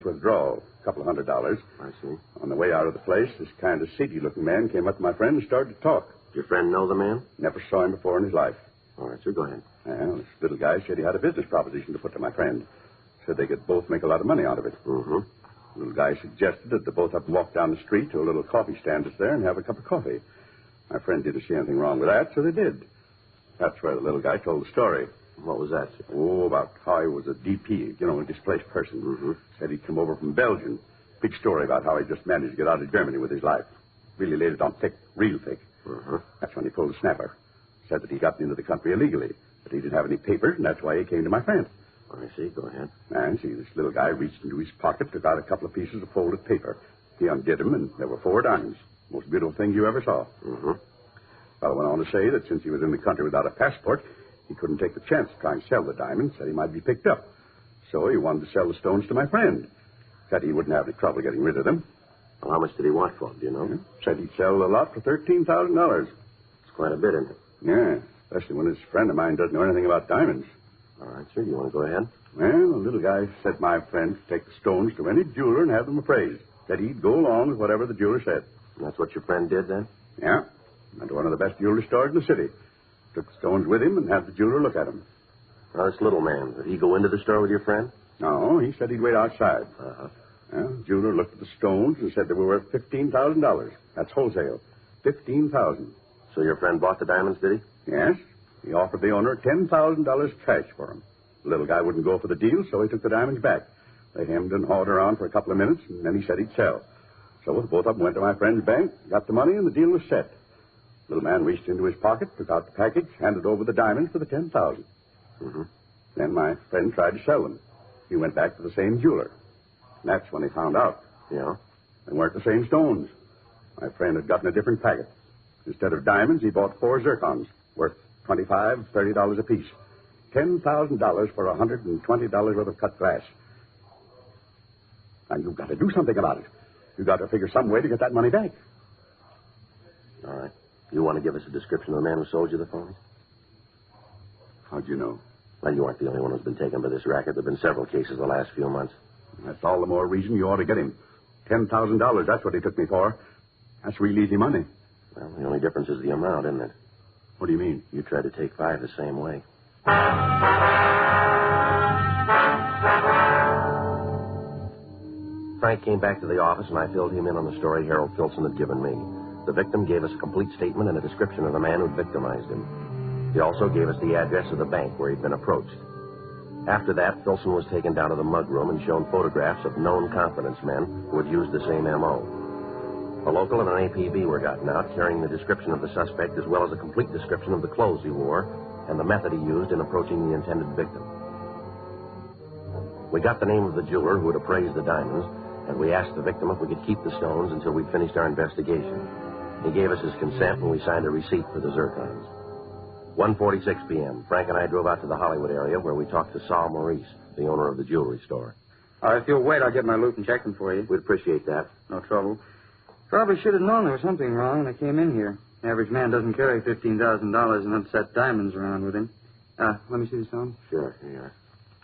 withdrawal, a couple of $100. I see. On the way out of the place, this kind of seedy-looking man came up to my friend and started to talk. Did your friend know the man? Never saw him before in his life. All right, sir, go ahead. Well, this little guy said he had a business proposition to put to my friend. Said they could both make a lot of money out of it. Mm-hmm. The little guy suggested that they both have to walk down the street to a little coffee stand that's there and have a cup of coffee. My friend didn't see anything wrong with that, so they did. That's where the little guy told the story. What was that, sir? Oh, about how he was a DP, a displaced person. Mm-hmm. Said he'd come over from Belgium. Big story about how he just managed to get out of Germany with his life. Really laid it on thick, real thick. Mm-hmm. That's when he pulled the snapper. Said that he got into the country illegally, but he didn't have any papers, and that's why he came to my friend. I see. Go ahead. And see, this little guy reached into his pocket, took out a couple of pieces of folded paper. He undid them, and there were 4 diamonds. Most beautiful things you ever saw. Mm-hmm. Fellow went on to say that since he was in the country without a passport, he couldn't take the chance to try and sell the diamonds, said he might be picked up. So he wanted to sell the stones to my friend. Said he wouldn't have any trouble getting rid of them. Well, how much did he want for them, do you know? Said he'd sell the lot for $13,000. It's quite a bit, isn't it? Yeah, especially when this friend of mine doesn't know anything about diamonds. All right, sir, you want to go ahead? Well, the little guy said my friend to take the stones to any jeweler and have them appraised. Said he'd go along with whatever the jeweler said. And that's what your friend did, then? Yeah. Went to one of the best jewelry stores in the city. Took the stones with him and had the jeweler look at them. Now, this little man, did he go into the store with your friend? No, he said he'd wait outside. Uh-huh. Well, the jeweler looked at the stones and said they were worth $15,000. That's wholesale. $15,000. So your friend bought the diamonds, did he? Yes. He offered the owner $10,000 cash for them. The little guy wouldn't go for the deal, so he took the diamonds back. They hemmed and hawed around for a couple of minutes, and then he said he'd sell. So both of them went to my friend's bank, got the money, and the deal was set. The little man reached into his pocket, took out the package, handed over the diamonds for the $10,000. Mm-hmm. Then my friend tried to sell them. He went back to the same jeweler. And that's when he found out. Yeah? They weren't the same stones. My friend had gotten a different packet. Instead of diamonds, he bought 4 zircons, worth $25, $30 apiece. $10,000 for $120 worth of cut glass. And you've got to do something about it. You've got to figure some way to get that money back. All right. You want to give us a description of the man who sold you the phonies? How'd you know? Well, you aren't the only one who's been taken by this racket. There have been several cases the last few months. That's all the more reason you ought to get him. $10,000, that's what he took me for. That's real easy money. Well, the only difference is the amount, isn't it? What do you mean? You tried to take 5 the same way. Frank came back to the office, and I filled him in on the story Harold Filson had given me. The victim gave us a complete statement and a description of the man who'd victimized him. He also gave us the address of the bank where he'd been approached. After that, Filson was taken down to the mudroom and shown photographs of known confidence men who had used the same M.O. A local and an APB were gotten out, carrying the description of the suspect as well as a complete description of the clothes he wore and the method he used in approaching the intended victim. We got the name of the jeweler who had appraised the diamonds, and we asked the victim if we could keep the stones until we'd finished our investigation. He gave us his consent, and we signed a receipt for the zircons. 1:46 p.m., Frank and I drove out to the Hollywood area where we talked to Saul Maurice, the owner of the jewelry store. If you'll wait, I'll get my loot and check them for you. We'd appreciate that. No trouble. Probably should have known there was something wrong when I came in here. The average man doesn't carry $15,000 in unset diamonds around with him. Let me see the stones. Sure, here you are.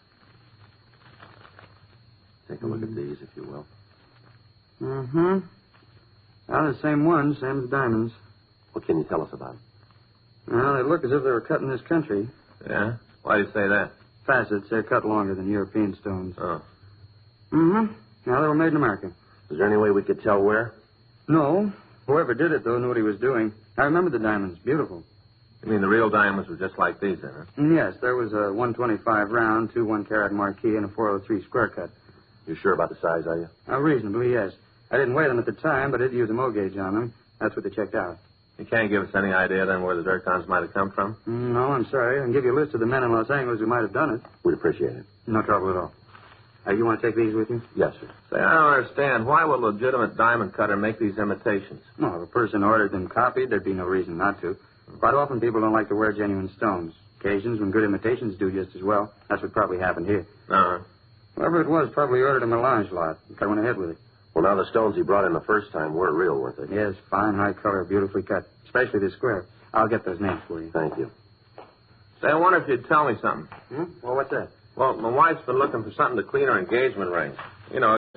Take a look at these, if you will. Mm-hmm. Well, the same ones, same as the diamonds. What can you tell us about them? Well, they look as if they were cut in this country. Yeah? Why do you say that? Facets, they're cut longer than European stones. Oh. Mm-hmm. Now, they were made in America. Is there any way we could tell where? No. Whoever did it, though, knew what he was doing. I remember the diamonds. Beautiful. You mean the real diamonds were just like these, then, huh? Yes, there was a 125 round, 2 1-carat marquee, and a 403 square cut. You sure about the size, are you? Reasonably, yes. I didn't weigh them at the time, but I did use a mo gauge on them. That's what they checked out. You can't give us any idea, then, where the zircons might have come from? No, I'm sorry. I can give you a list of the men in Los Angeles who might have done it. We'd appreciate it. No trouble at all. You want to take these with you? Yes, sir. Say, I don't understand. Why would a legitimate diamond cutter make these imitations? No, if a person ordered them copied, there'd be no reason not to. Quite often people don't like to wear genuine stones. Occasions when good imitations do just as well. That's what probably happened here. Uh-huh. Whoever it was probably ordered a melange lot. I went ahead with it. Well, now, the stones he brought in the first time were real, weren't they? Yes, fine, high color, beautifully cut. Especially the square. I'll get those names for you. Thank you. Say, I wonder if you'd tell me something. Well, what's that? Well, my wife's been looking for something to clean her engagement ring. You know,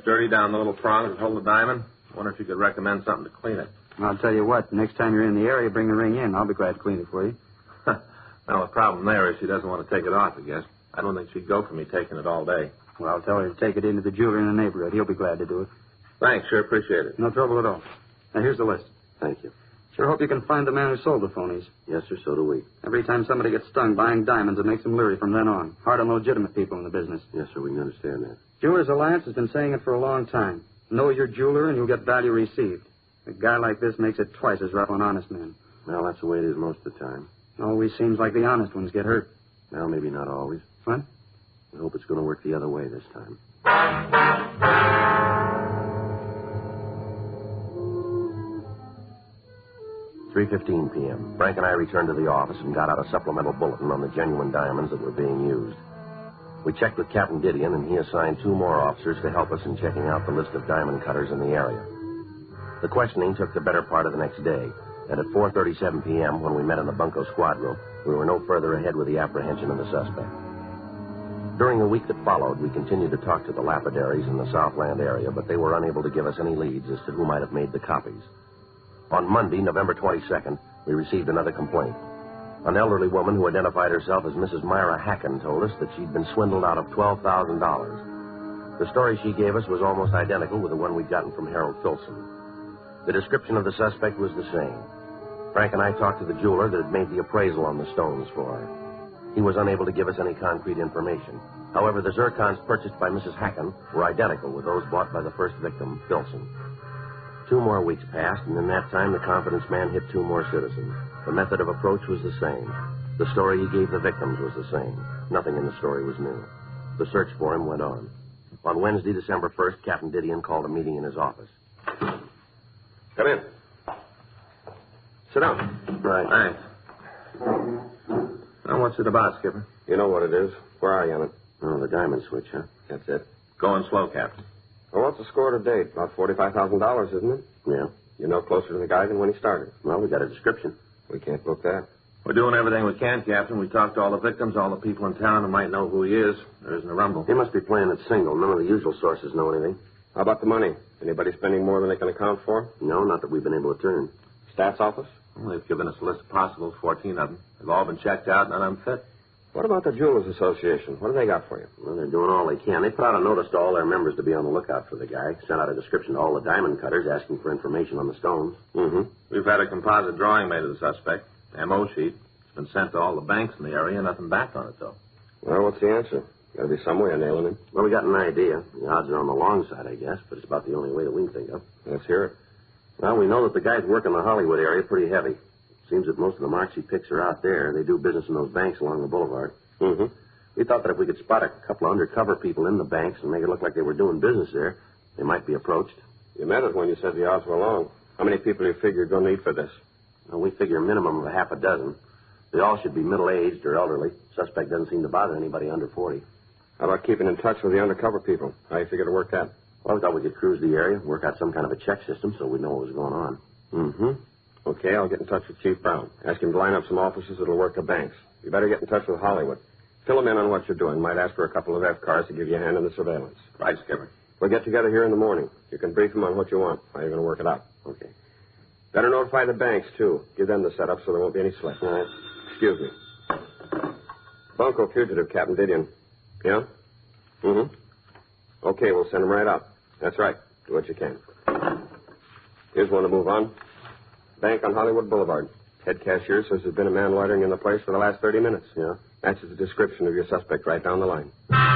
Dirty down the little prongs that hold the diamond. Wonder if you could recommend something to clean it. I'll tell you what, next time you're in the area, bring the ring in. I'll be glad to clean it for you. Well, the problem there is she doesn't want to take it off, I guess. I don't think she'd go for me taking it all day. Well, I'll tell her to take it into the jeweler in the neighborhood. He'll be glad to do it. Thanks, sure appreciate it. No trouble at all. Now, here's the list. Thank you. Sure hope you can find the man who sold the phonies. Yes, sir, so do we. Every time somebody gets stung buying diamonds, it makes them leery from then on. Hard on legitimate people in the business. Yes, sir, we can understand that. Jewelers Alliance has been saying it for a long time. Know your jeweler and you'll get value received. A guy like this makes it twice as rough on honest men. Well, that's the way it is most of the time. Always seems like the honest ones get hurt. Well, maybe not always. What? We hope it's going to work the other way this time. "3:15 p.m. Frank and I returned to the office and got out a supplemental bulletin on the genuine diamonds that were being used. We checked with Captain Didion, and he assigned 2 more officers to help us in checking out the list of diamond cutters in the area. The questioning took the better part of the next day, and at 4:37 p.m., when we met in the Bunko squad room, we were no further ahead with the apprehension of the suspect. During the week that followed, we continued to talk to the lapidaries in the Southland area, but they were unable to give us any leads as to who might have made the copies. On Monday, November 22nd, we received another complaint. An elderly woman who identified herself as Mrs. Myra Hacken told us that she'd been swindled out of $12,000. The story she gave us was almost identical with the one we'd gotten from Harold Filson. The description of the suspect was the same. Frank and I talked to the jeweler that had made the appraisal on the stones for her. He was unable to give us any concrete information. However, the zircons purchased by Mrs. Hacken were identical with those bought by the first victim, Filson. 2 more weeks passed, and in that time, the confidence man hit 2 more citizens. The method of approach was the same. The story he gave the victims was the same. Nothing in the story was new. The search for him went on. On Wednesday, December 1st, Captain Didion called a meeting in his office. Come in. Sit down. Right. Thanks. Now, what's it about, Skipper? You know what it is. Where are you on it? Oh, the diamond switch, huh? That's it. Going slow, Captain. Well, what's the score to date? About $45,000, isn't it? Yeah. You're no closer to the guy than when he started. Well, we got a description. We can't book that. We're doing everything we can, Captain. We talked to all the victims, all the people in town who might know who he is. There isn't a rumble. He must be playing it single. None of the usual sources know anything. How about the money? Anybody spending more than they can account for? No, not that we've been able to turn. Stats office? Well, they've given us a list of possibles, 14 of them. They've all been checked out, none of them fit. What about the Jewelers Association? What do they got for you? Well, they're doing all they can. They put out a notice to all their members to be on the lookout for the guy. Sent out a description to all the diamond cutters asking for information on the stones. Mm-hmm. We've had a composite drawing made of the suspect. M.O. sheet. It's been sent to all the banks in the area. Nothing back on it, though. Well, what's the answer? Got to be some way of nailing him. Well, we got an idea. The odds are on the long side, I guess, but it's about the only way that we can think of. Let's hear it. Well, we know that the guys work in the Hollywood area pretty heavy. Seems that most of the marks he picks are out there. They do business in those banks along the boulevard. Mm-hmm. We thought that if we could spot a couple of undercover people in the banks and make it look like they were doing business there, they might be approached. You meant it when you said the odds were long. How many people do you figure you're going to need for this? Well, we figure a minimum of a half a dozen. They all should be middle-aged or elderly. Suspect doesn't seem to bother anybody under 40. How about keeping in touch with the undercover people? How do you figure to work that? Well, we thought we could cruise the area, work out some kind of a check system so we'd know what was going on. Mm-hmm. Okay, I'll get in touch with Chief Brown. Ask him to line up some officers that'll work the banks. You better get in touch with Hollywood. Fill him in on what you're doing. Might ask for a couple of F-cars to give you a hand in the surveillance. Right, Skipper. We'll get together here in the morning. You can brief him on what you want, how you're going to work it out. Okay. Better notify the banks, too. Give them the setup so there won't be any slip. All right. Excuse me. Bunko fugitive, Captain Didion. Yeah? Mm-hmm. Okay, we'll send him right up. That's right. Do what you can. Here's one to move on. Bank on Hollywood Boulevard. Head cashier says there's been a man loitering in the place for the last 30 minutes. Yeah? Matches the description of your suspect right down the line.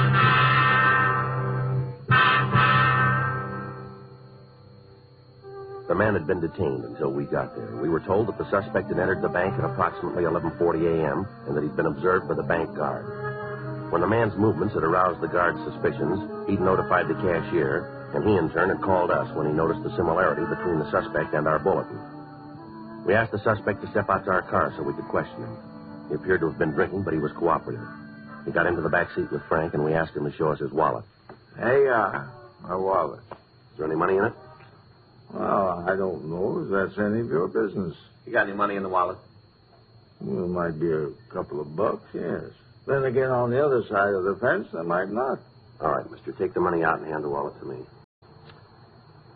The man had been detained until we got there. We were told that the suspect had entered the bank at approximately 11:40 a.m. and that he'd been observed by the bank guard. When the man's movements had aroused the guard's suspicions, he'd notified the cashier, and he in turn had called us when he noticed the similarity between the suspect and our bulletin. We asked the suspect to step out to our car so we could question him. He appeared to have been drinking, but he was cooperative. He got into the back seat with Frank, and we asked him to show us his wallet. Hey, my wallet. Is there any money in it? Well, I don't know if that's any of your business. You got any money in the wallet? Well, it might be a couple of bucks, yes. Then again, on the other side of the fence, there might not. All right, mister. Take the money out and hand the wallet to me.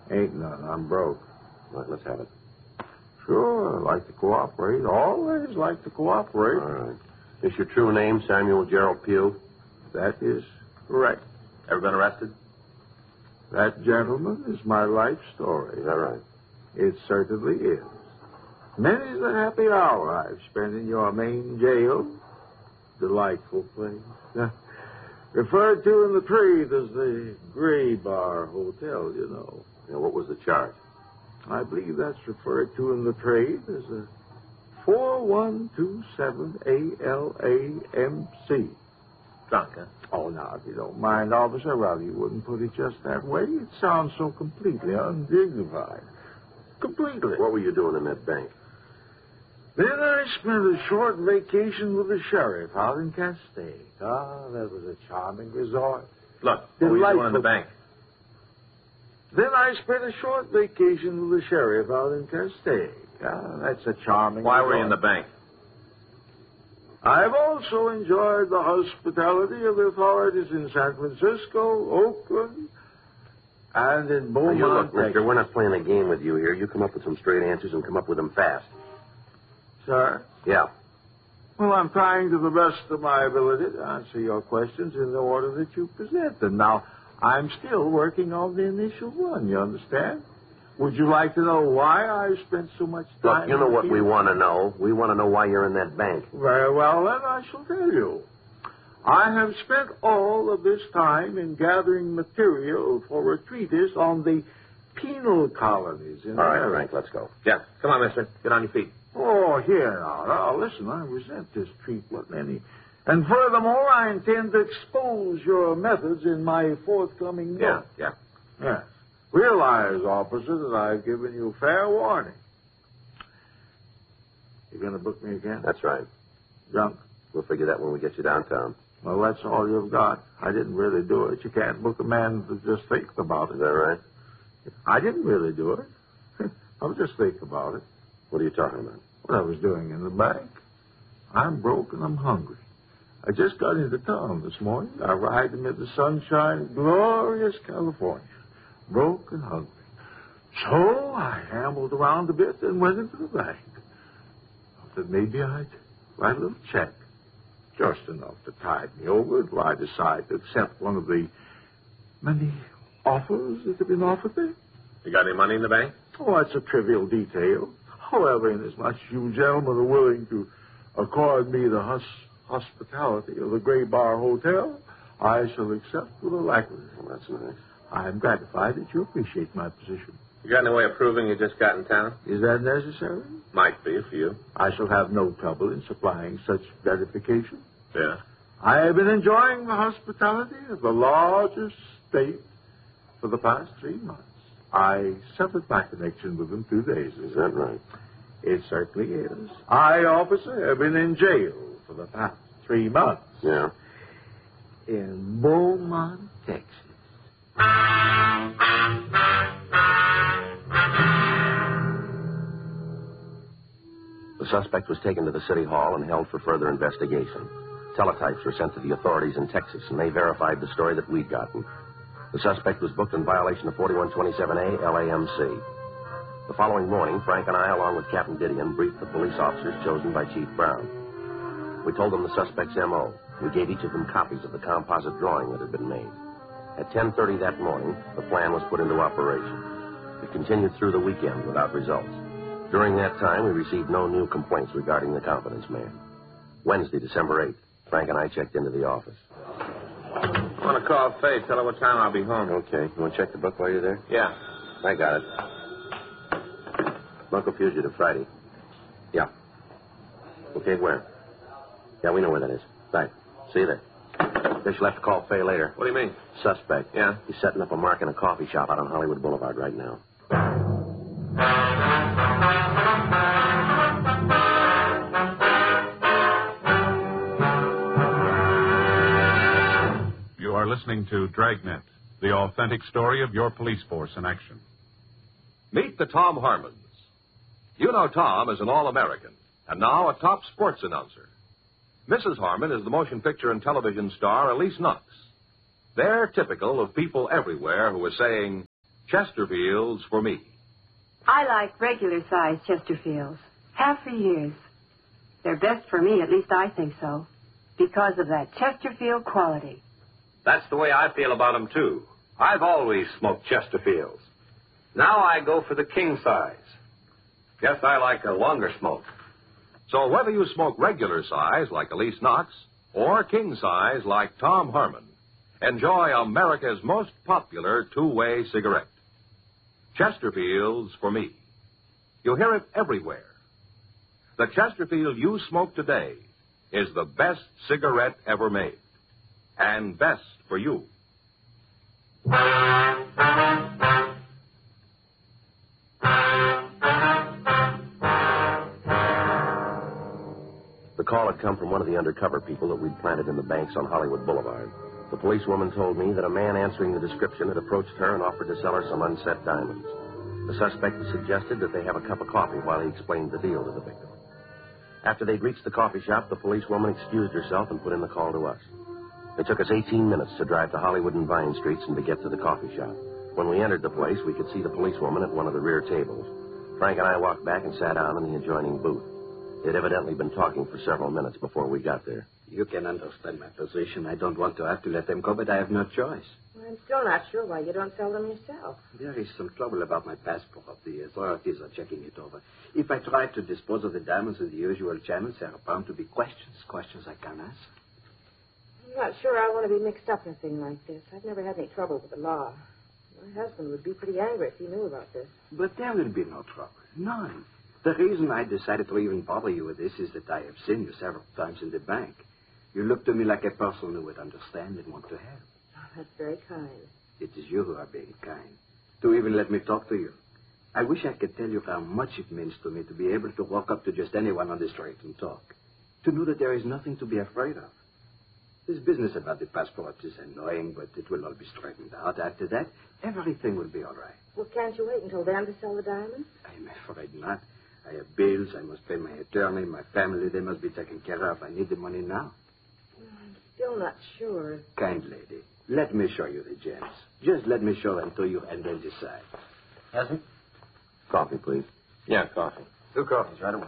Ain't none. I'm broke. All right, let's have it. Sure, I'd like to cooperate. Always like to cooperate. All right. Is your true name Samuel Gerald Pugh? That is correct. Ever been arrested? That, gentlemen, is my life story. Is that right? It certainly is. Many's the happy hour I've spent in your main jail. Delightful place. Referred to in the trade as the Gray Bar Hotel, you know. Now, what was the charge? I believe that's referred to in the trade as a 4127 ALAMC. Drunk, huh? Oh, now, if you don't mind, officer, rather you wouldn't put it just that way. It sounds so completely undignified. Completely. What were you doing in that bank? Then I spent a short vacation with the sheriff out in Castaic. Ah, that was a charming resort. Look, what were you doing in the bank? Then I spent a short vacation with the sheriff out in Castaic. Ah, that's a charming Why resort. were you in the bank? I've also enjoyed the hospitality of the authorities in San Francisco, Oakland, and in Beaumont, Now, you look, mister, Texas. we're not playing a game with you here. You come up with some straight answers and come up with them fast. Sir? Yeah. Well, I'm trying to the best of my ability to answer your questions in the order that you present them. Now, I'm still working on the initial one, you understand? Would you like to know why I spent so much time... Look, you know what we want to know. We want to know why you're in that bank. Very well, then I shall tell you. I have spent all of this time in gathering material for a treatise on the penal colonies in All right, America. Frank, let's go. Yeah. Come on, mister. Get on your feet. Oh, here now. Listen, I resent this treatment. And furthermore, I intend to expose your methods in my forthcoming book. Yeah. Yes. Realize, officer, that I've given you fair warning. You going to book me again? That's right. Drunk? We'll figure that when we get you downtown. Well, that's all you've got. I didn't really do it. You can't book a man to just think about Is it. that right? I didn't really do it. I was just thinking about it. What are you talking about? What I was doing in the bank. I'm broke and I'm hungry. I just got into town this morning. I arrived amid the sunshine, glorious California. Broke and hungry. So I ambled around a bit and went into the bank. I thought maybe I'd write a little check. Just enough to tide me over until I decide to accept one of the many offers that have been offered me. You got any money in the bank? Oh, that's a trivial detail. However, inasmuch as you gentlemen are willing to accord me the hospitality of the Gray Bar Hotel, I shall accept with alacrity. Well, that's nice. I am gratified that you appreciate my position. You got any way of proving you just got in town? Is that necessary? Might be for you. I shall have no trouble in supplying such gratification. Yeah. I have been enjoying the hospitality of the largest state for the past 3 months. I severed my connection with them 2 days ago. Is that right? It certainly is. I, officer, have been in jail for the past 3 months. Yeah. In Beaumont, Texas. The suspect was taken to the city hall and held for further investigation. Teletypes were sent to the authorities in Texas, and they verified the story that we'd gotten. The suspect was booked in violation of 4127A LAMC. The following morning, Frank and I, along with Captain Didion, briefed the police officers chosen by Chief Brown. We told them the suspect's M.O. We gave each of them copies of the composite drawing that had been made. At 10:30 that morning, the plan was put into operation. It continued through the weekend without results. During that time, we received no new complaints regarding the confidence man. Wednesday, December 8th, Frank and I checked into the office. I want to call Faye. Tell her what time I'll be home. Okay. You want to check the book while you're there? Yeah. I got it. Bunko Fugitive, Friday. Yeah. Okay, where? Yeah, we know where that is. Right. See you there. Guess you'll have to call Faye later. What do you mean? Suspect. Yeah? He's setting up a mark in a coffee shop out on Hollywood Boulevard right now. You are listening to Dragnet, the authentic story of your police force in action. Meet the Tom Harmons. You know Tom is an All-American, and now a top sports announcer. Mrs. Harmon is the motion picture and television star Elise Knox. They're typical of people everywhere who are saying, Chesterfields for me. I like regular-sized Chesterfields. Have for years. They're best for me, at least I think so, because of that Chesterfield quality. That's the way I feel about them, too. I've always smoked Chesterfields. Now I go for the king size. Guess I like a longer smoke. So whether you smoke regular size like Elise Knox or king size like Tom Harmon, enjoy America's most popular two-way cigarette. Chesterfields for me. You hear it everywhere. The Chesterfield you smoke today is the best cigarette ever made. And best for you. The call had come from one of the undercover people that we'd planted in the banks on Hollywood Boulevard. The policewoman told me that a man answering the description had approached her and offered to sell her some unset diamonds. The suspect had suggested that they have a cup of coffee while he explained the deal to the victim. After they'd reached the coffee shop, the policewoman excused herself and put in the call to us. It took us 18 minutes to drive to Hollywood and Vine Streets and to get to the coffee shop. When we entered the place, we could see the policewoman at one of the rear tables. Frank and I walked back and sat down in the adjoining booth. They'd evidently been talking for several minutes before we got there. You can understand my position. I don't want to have to let them go, but I have no choice. Well, I'm still not sure why you don't sell them yourself. There is some trouble about my passport. The authorities are checking it over. If I try to dispose of the diamonds in the usual channels, there are bound to be questions I can't answer. I'm not sure I want to be mixed up in a thing like this. I've never had any trouble with the law. My husband would be pretty angry if he knew about this. But there will be no trouble. None. The reason I decided to even bother you with this is that I have seen you several times in the bank. You look to me like a person who would understand and want to help. Oh, that's very kind. It is you who are being kind, to even let me talk to you. I wish I could tell you how much it means to me to be able to walk up to just anyone on the street and talk. To know that there is nothing to be afraid of. This business about the passport is annoying, but it will all be straightened out. After that, everything will be all right. Well, can't you wait until then to sell the diamonds? I'm afraid not. I have bills. I must pay my attorney, my family. They must be taken care of. I need the money now. I'm still not sure. Kind lady, let me show you the gems. Just let me show them to you and then decide. Has it? Coffee, please. Yeah, coffee. 2 coffees, right away.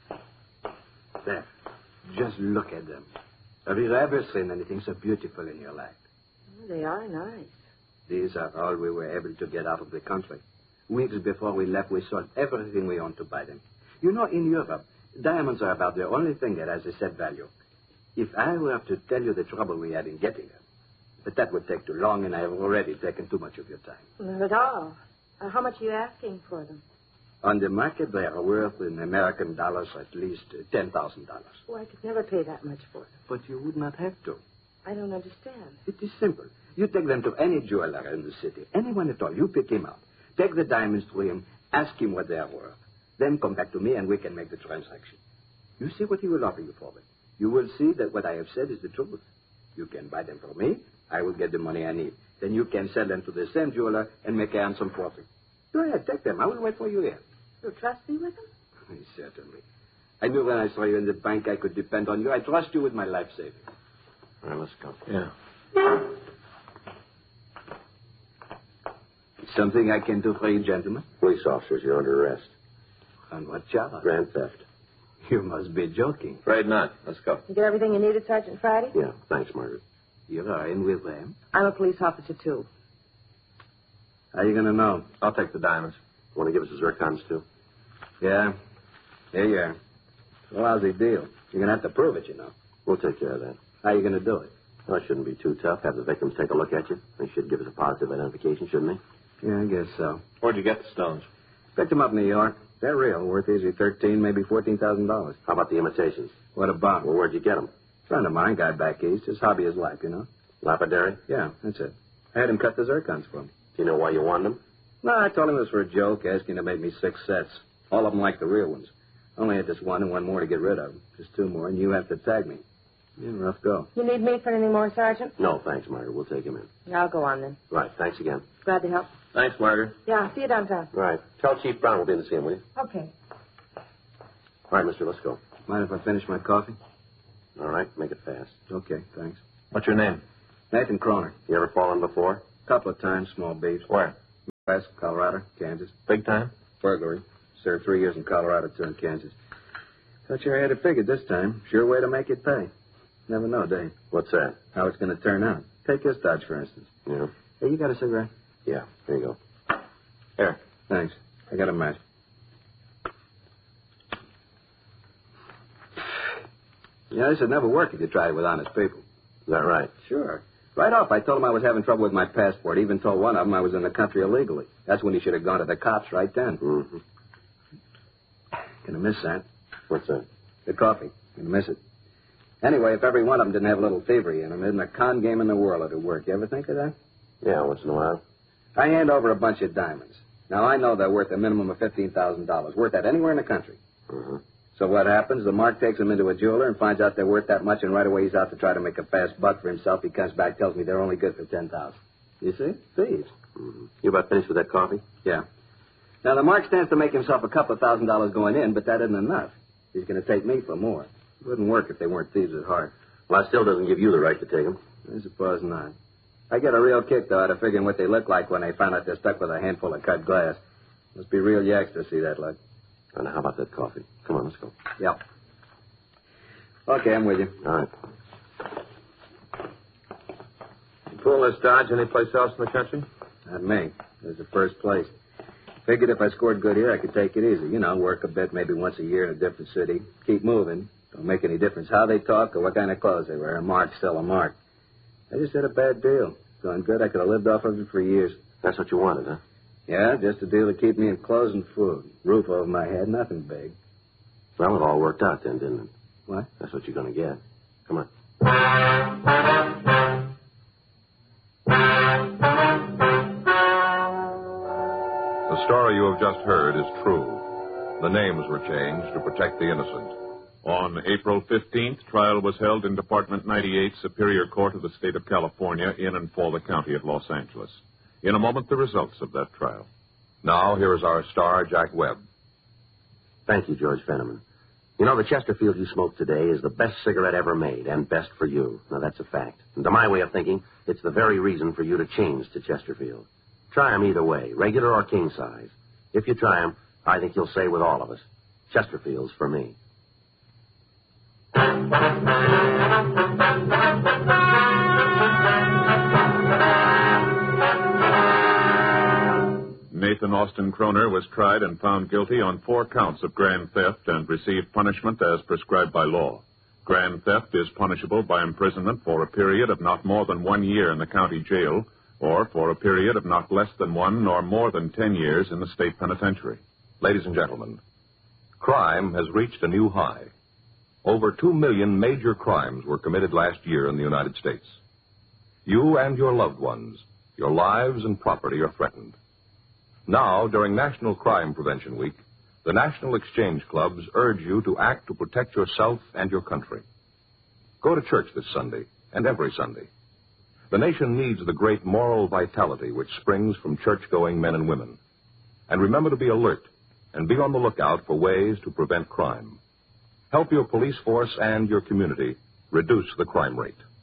There. Just look at them. Have you ever seen anything so beautiful in your life? Oh, they are nice. These are all we were able to get out of the country. Weeks before we left, we sold everything we owned to buy them. You know, in Europe, diamonds are about the only thing that has a set value. If I were to tell you the trouble we had in getting them, but that would take too long, and I have already taken too much of your time. Not at all. How much are you asking for them? On the market, they are worth in American dollars at least $10,000. Well, I could never pay that much for them. But you would not have to. I don't understand. It is simple. You take them to any jeweler in the city, anyone at all. You pick him up. Take the diamonds to him, ask him what they are worth. Then come back to me and we can make the transaction. You see what he will offer you for them. You will see that what I have said is the truth. You can buy them from me. I will get the money I need. Then you can sell them to the same jeweler and make a handsome profit. Go ahead, take them. I will wait for you here. You'll trust me with them? Certainly. I knew when I saw you in the bank I could depend on you. I trust you with my life savings. All right, let's go. Yeah. Something I can do for you, gentlemen? Police officers, you're under arrest. On what charge? Grand theft. You must be joking. Afraid not. Let's go. You get everything you needed, Sergeant Friday? Yeah, thanks, Margaret. You are in with them? I'm a police officer, too. How are you going to know? I'll take the diamonds. Want to give us the zircons, too? Yeah. Here you are. A lousy deal. You're going to have to prove it, you know. We'll take care of that. How are you going to do it? Well, it shouldn't be too tough. Have the victims take a look at you. They should give us a positive identification, shouldn't they? Yeah, I guess so. Where'd you get the stones? Picked them up in New York. They're real. Worth easy $13,000, maybe $14,000. How about the imitations? What about? Well, where'd you get them? Friend of mine, guy back east. His hobby is life, you know. Lapidary? Yeah, that's it. I had him cut the zircons for me. Do you know why you wanted them? No, I told him it was for a joke, asking to make me 6 sets. All of them like the real ones. Only had this one and one more to get rid of. Just 2 more, and you have to tag me. Yeah, rough go. You need me for anything more, Sergeant? No, thanks, Margaret. We'll take him in. I'll go on, then. Right, thanks again. Glad to help. Thanks, Margaret. Yeah, see you downtown. Right. Tell Chief Brown we'll be in to see him, will you? Okay. All right, mister, let's go. Mind if I finish my coffee? All right, make it fast. Okay, thanks. What's your name? Nathan Croner. You ever fallen before? Couple of times, small beefs. Where? West, Colorado, Kansas. Big time? Burglary. Served 3 years in Colorado, 2 in Kansas. Thought you had it figured this time. Sure way to make it pay. Never know, do you? What's that? How it's going to turn out. Take this Dodge, for instance. Yeah. Hey, you got a cigarette? Yeah, here you go. Here. Thanks. I got a match. You know, this would never work if you tried it with honest people. Is that right? Sure. Right off, I told him I was having trouble with my passport. Even told one of them I was in the country illegally. That's when he should have gone to the cops right then. Mm-hmm. Gonna miss that. What's that? The coffee. Gonna miss it. Anyway, if every one of them didn't have a little thievery in them, isn't a con game in the world it'd work. You ever think of that? Yeah, once in a while. I hand over a bunch of diamonds. Now, I know they're worth a minimum of $15,000. Worth that anywhere in the country. Mm-hmm. So what happens? The mark takes them into a jeweler and finds out they're worth that much, and right away he's out to try to make a fast buck for himself. He comes back, tells me they're only good for $10,000. You see? Thieves. Mm-hmm. You about finished with that coffee? Yeah. Now, the mark stands to make himself a couple of $1,000 going in, but that isn't enough. He's going to take me for more. It wouldn't work if they weren't thieves at heart. Well, that still doesn't give you the right to take them. I suppose not. I get a real kick, though, out of figuring what they look like when they find out they're stuck with a handful of cut glass. Must be real yaks to see that luck. And how about that coffee? Come on, let's go. Yep. Okay, I'm with you. All right. You pull this Dodge anyplace else in the country? Not me. This is the first place. Figured if I scored good here, I could take it easy. You know, work a bit, maybe once a year in a different city. Keep moving. Don't make any difference how they talk or what kind of clothes they wear. A mark's still a mark. I just had a bad deal. Going good. I could have lived off of it for years. That's what you wanted, huh? Yeah, just a deal to keep me in clothes and food. Roof over my head, nothing big. Well, it all worked out then, didn't it? What? That's what you're going to get. Come on. The story you have just heard is true. The names were changed to protect the innocent. On April 15th, trial was held in Department 98, Superior Court of the State of California, in and for the County of Los Angeles. In a moment, the results of that trial. Now, here is our star, Jack Webb. Thank you, George Fenneman. You know, the Chesterfield you smoked today is the best cigarette ever made, and best for you. Now, that's a fact. And to my way of thinking, it's the very reason for you to change to Chesterfield. Try 'em either way, regular or king size. If you try 'em, I think you'll say with all of us, Chesterfield's for me. Nathan Austin Kroner was tried and found guilty on 4 counts of grand theft and received punishment as prescribed by law. Grand theft is punishable by imprisonment for a period of not more than 1 year in the county jail, or for a period of not less than 1 nor more than 10 years in the state penitentiary. Ladies and gentlemen, crime has reached a new high. Over 2 million major crimes were committed last year in the United States. You and your loved ones, your lives and property are threatened. Now, during National Crime Prevention Week, the National Exchange Clubs urge you to act to protect yourself and your country. Go to church this Sunday and every Sunday. The nation needs the great moral vitality which springs from church-going men and women. And remember to be alert and be on the lookout for ways to prevent crime. Help your police force and your community reduce the crime rate.